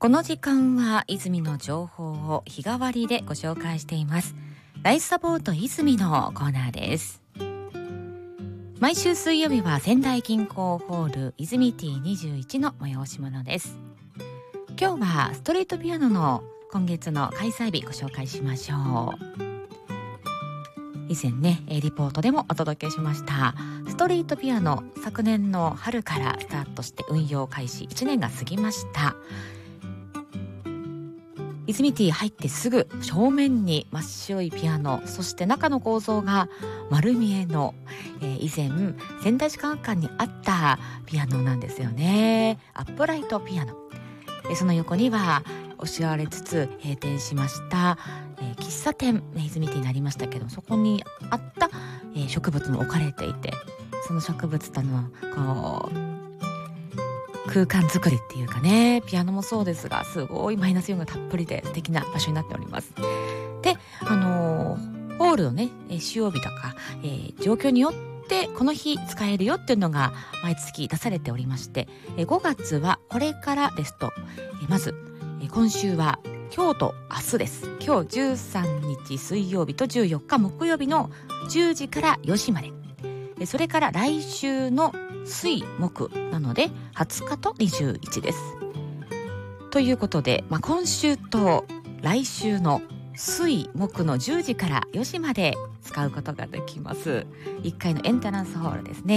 この時間は泉の情報を日替わりでご紹介しています。ライフサポート泉のコーナーです。毎週水曜日は仙台銀行ホール泉 T21 の催し物です。今日はストリートピアノの今月の開催日ご紹介しましょう。以前ねリポートでもお届けしましたストリートピアノ、昨年の春からスタートして運用開始1年が過ぎました。泉ティ入ってすぐ正面に真っ白いピアノ、そして中の構造が丸見えの、以前仙台市科学館にあったピアノなんですよね。アップライトピアノ。その横にはおしわれつつ閉店しました、喫茶店、泉ティになりましたけど、そこにあった、植物も置かれていて、その植物とのこう空間作りっていうかね、ピアノもそうですがすごいマイナスイオンがたっぷりで素敵な場所になっております。で、ホールのね使用日とか、状況によってこの日使えるよっていうのが毎月出されておりまして、5月はこれからですと、まず、今週は今日と明日です。今日13日水曜日と14日木曜日の10時から4時まで。それから来週の水木なので20日と21です。ということで、今週と来週の水木の10時から4時まで使うことができます。1階のエントランスホールですね。